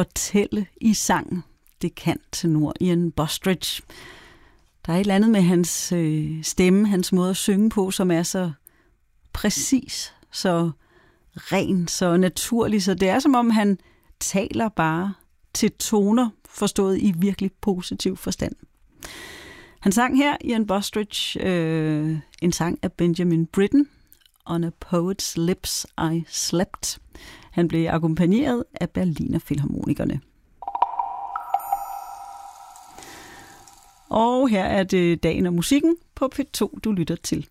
fortælle i sang. Det kan tenor Ian Bostridge. Der er et eller andet med hans stemme, hans måde at synge på, som er så præcis, så ren, så naturlig. Så det er som om, han taler bare til toner, forstået i virkelig positiv forstand. Han sang her, Ian Bostridge, en sang af Benjamin Britten, On a Poet's Lips I Slept. Han blev akkompagneret af Berliner Filharmonikerne. Og her er det Dagen og musikken på P2, du lytter til.